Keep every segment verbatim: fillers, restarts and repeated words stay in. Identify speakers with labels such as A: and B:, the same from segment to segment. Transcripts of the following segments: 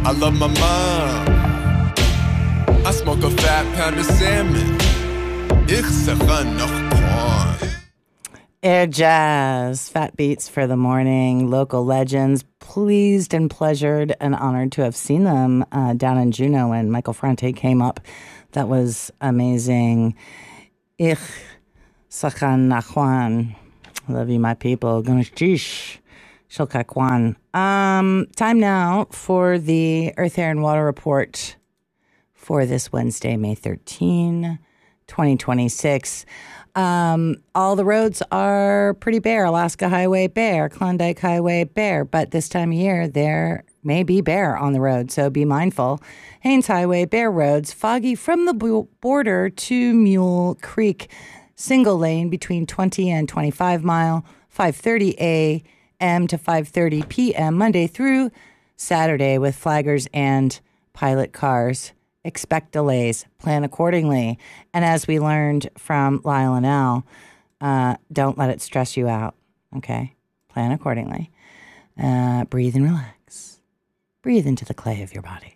A: I love my mom. I smoke a fat pound of salmon. Ich sage noch Korn.
B: Air Jazz, fat beats for the morning, local legends. Pleased and pleasured and honored to have seen them uh, down in Juneau when Michael Franti came up. That was amazing. Ich sachan nachwan. Love you, my people. Ganesh Shilkakwan. Um, time now for the Earth, Air, and Water Report for this Wednesday, May thirteenth, twenty twenty-six. Um, all the roads are pretty bare. Alaska Highway, bare. Klondike Highway, bare. But this time of year, there may be bare on the road, so be mindful. Haines Highway, bare roads. Foggy from the b- border to Mule Creek. Single lane between twenty and twenty-five mile. five thirty a.m. to five thirty p.m. Monday through Saturday with flaggers and pilot cars. Expect delays. Plan accordingly. And as we learned from Lyle and Al, uh, don't let it stress you out. Okay? Plan accordingly. Uh, breathe and relax. Breathe into the clay of your body.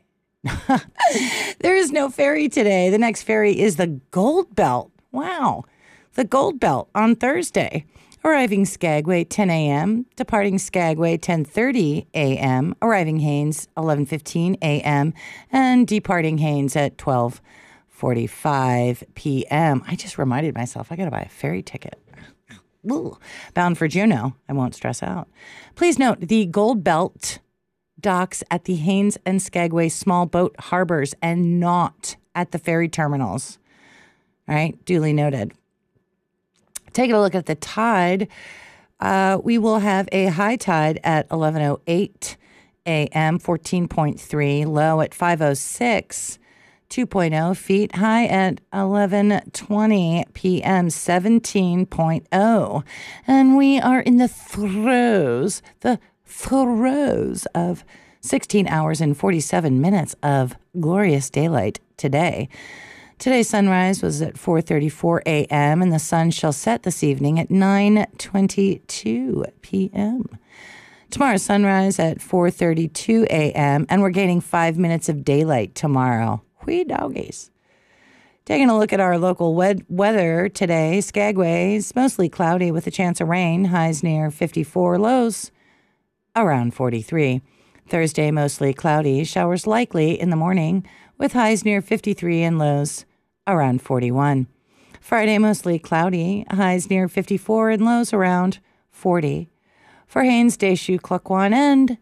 B: There is no ferry today. The next ferry is the Gold Belt. Wow. The Gold Belt on Thursday. Arriving Skagway, ten a.m., departing Skagway, ten thirty a.m., arriving Haines, eleven fifteen a.m., and departing Haines at twelve forty-five p.m. I just reminded myself I got to buy a ferry ticket. Ooh. Bound for Juneau. I won't stress out. Please note, the Gold Belt docks at the Haines and Skagway small boat harbors and not at the ferry terminals. All right, duly noted. Taking a look at the tide, uh, we will have a high tide at eleven oh eight a.m., fourteen point three, low at five oh six, two point oh feet, high at eleven twenty p.m., seventeen point oh. And we are in the throes, the throes of sixteen hours and forty-seven minutes of glorious daylight today. Today's sunrise was at four thirty-four a.m. and the sun shall set this evening at nine twenty-two p.m. Tomorrow's sunrise at four thirty-two a.m. and we're gaining five minutes of daylight tomorrow. Whee doggies. Taking a look at our local wed- weather today, Skagway is mostly cloudy with a chance of rain, highs near fifty-four, lows around forty-three. Thursday, mostly cloudy, showers likely in the morning, with highs near fifty-three and lows around forty-one. Friday, mostly cloudy, highs near fifty-four and lows around forty. For Haines, Deschutes, Klukwan, and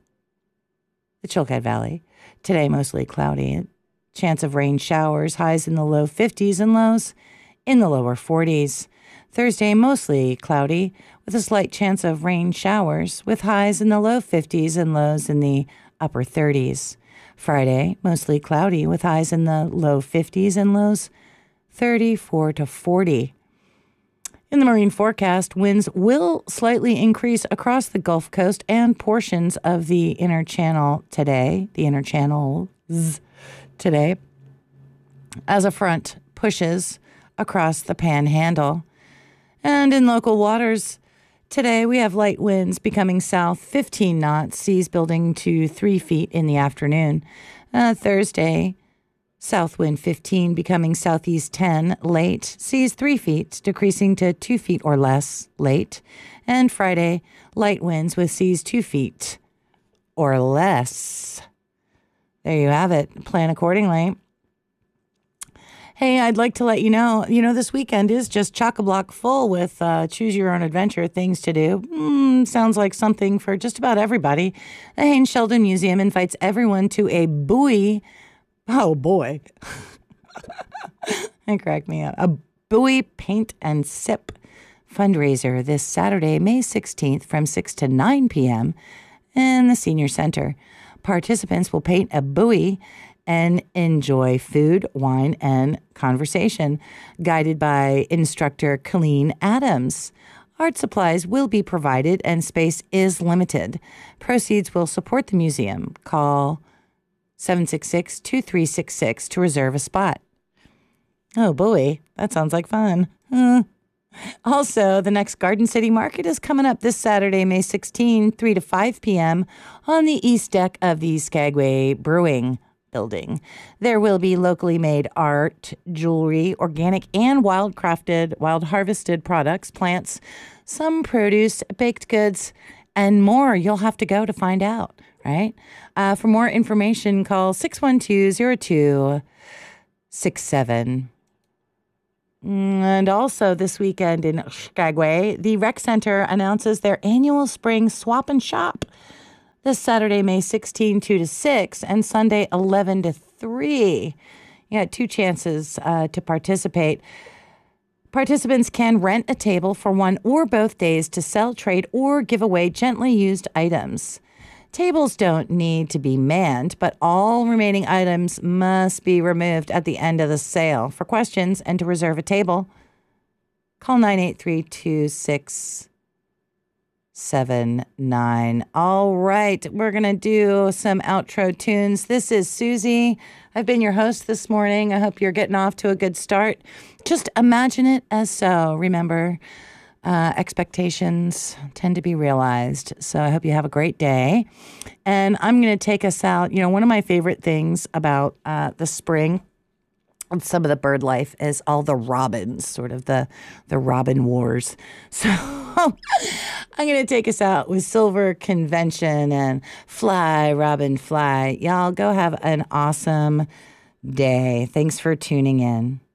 B: the Chilkat Valley, today mostly cloudy, chance of rain showers, highs in the low fifties and lows in the lower forties. Thursday, mostly cloudy, with a slight chance of rain showers, with highs in the low fifties and lows in the upper thirties. Friday, mostly cloudy, with highs in the low fifties and lows thirty-four to forty. In the marine forecast, winds will slightly increase across the Gulf Coast and portions of the Inner Channel today, the Inner Channels today, as a front pushes across the Panhandle. And in local waters today, we have light winds becoming south fifteen knots, seas building to three feet in the afternoon. Uh, Thursday, south wind fifteen, becoming southeast ten, late, seas three feet, decreasing to two feet or less, late. And Friday, light winds with seas two feet or less. There you have it. Plan accordingly. Hey, I'd like to let you know, you know, this weekend is just chock-a-block full with uh, choose-your-own-adventure things to do. Mm, sounds like something for just about everybody. The Haines Sheldon Museum invites everyone to a buoy. Oh, boy. That cracked me up. A buoy paint and sip fundraiser this Saturday, May sixteenth from six to nine p.m. in the Senior Center. Participants will paint a buoy and enjoy food, wine, and conversation, guided by instructor Colleen Adams. Art supplies will be provided and space is limited. Proceeds will support the museum. Call seven six six, two three six six to reserve a spot. Oh, boy, that sounds like fun. Hmm. Also, the next Garden City Market is coming up this Saturday, May sixteenth, three to five p.m. on the east deck of the Skagway Brewing Building. There will be locally made art, jewelry, organic and wild crafted, wild harvested products, plants, some produce, baked goods, and more. You'll have to go to find out, right? Uh, for more information, call six one two, zero two six seven. And also this weekend in Skagway, the Rec Center announces their annual spring swap and shop this Saturday, May sixteenth, two to six, and Sunday, eleven to three. You got two chances uh, to participate. Participants can rent a table for one or both days to sell, trade, or give away gently used items. Tables don't need to be manned, but all remaining items must be removed at the end of the sale. For questions and to reserve a table, call nine eight three, two six seven nine. All right, we're going to do some outro tunes. This is Susie. I've been your host this morning. I hope you're getting off to a good start. Just imagine it as so. Remember, Uh, expectations tend to be realized. So I hope you have a great day. And I'm going to take us out. You know, one of my favorite things about uh, the spring and some of the bird life is all the robins, sort of the, the robin wars. So I'm going to take us out with Silver Convention and Fly, Robin, Fly. Y'all go have an awesome day. Thanks for tuning in.